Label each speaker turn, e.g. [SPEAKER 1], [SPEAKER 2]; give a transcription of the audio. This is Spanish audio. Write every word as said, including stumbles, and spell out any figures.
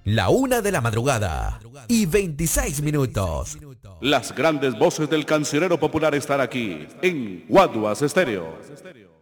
[SPEAKER 1] La una de la madrugada y veintiséis minutos.
[SPEAKER 2] Las grandes voces del cancionero popular están aquí en Guaduas Estéreo.